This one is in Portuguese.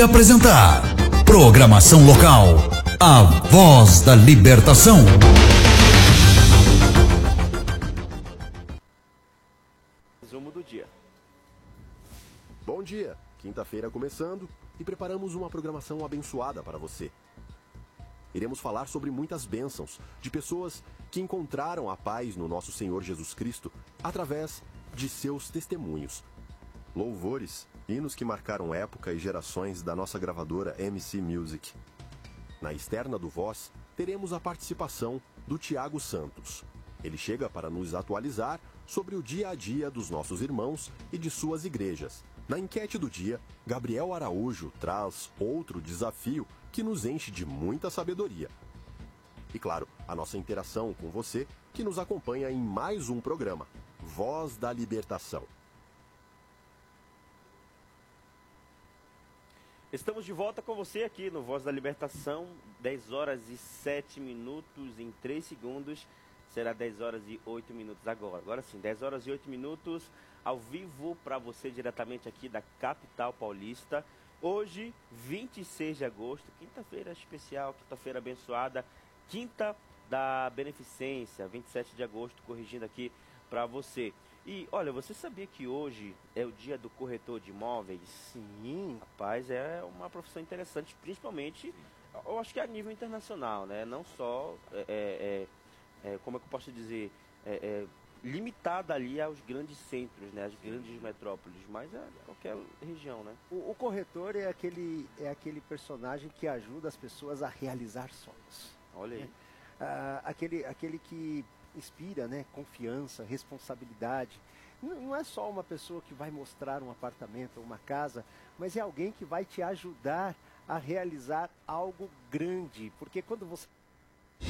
Apresentar programação local, a voz da libertação. Resumo do dia. Bom dia, quinta-feira começando e preparamos uma programação abençoada para você. Iremos falar sobre muitas bênçãos de pessoas que encontraram a paz no nosso Senhor Jesus Cristo através de seus testemunhos. Louvores, hinos que marcaram época e gerações da nossa gravadora MC Music. Na externa do Voz, teremos a participação do Tiago Santos. Ele chega para nos atualizar sobre o dia a dia dos nossos irmãos e de suas igrejas. Na enquete do dia, Gabriel Araújo traz outro desafio que nos enche de muita sabedoria. E claro, a nossa interação com você que nos acompanha em mais um programa, Voz da Libertação. Estamos de volta com você aqui no Voz da Libertação, 10 horas e 7 minutos em 3 segundos, será 10 horas e 8 minutos agora. Agora sim, 10 horas e 8 minutos, ao vivo para você diretamente aqui da capital paulista. Hoje, 26 de agosto, quinta-feira especial, quinta-feira abençoada, quinta da beneficência, 27 de agosto, corrigindo aqui para você. E, olha, você sabia que hoje é o dia do corretor de imóveis? Sim. Rapaz, é uma profissão interessante, principalmente, eu acho que a nível internacional, né? Não só, como é que eu posso dizer, limitada ali aos grandes centros, né? Às grandes metrópoles, mas é qualquer região, né? O corretor é aquele personagem que ajuda as pessoas a realizar sonhos. Olha aí. Aquele que inspira, né, confiança, responsabilidade. Não é só uma pessoa que vai mostrar um apartamento ou uma casa, mas é alguém que vai te ajudar a realizar algo grande. Porque quando você